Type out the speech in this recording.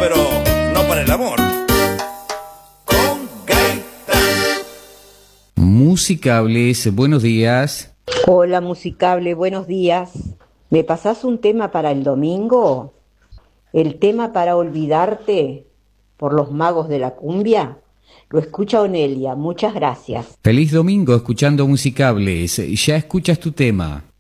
pero no para el amor. Con Gaitán. Musicables, buenos días. Hola Musicable, buenos días. ¿Me pasás un tema para el domingo? El tema para olvidarte por los magos de la cumbia. Lo escucha Onelia, muchas gracias. Feliz domingo escuchando Musicables. Ya escuchas tu tema.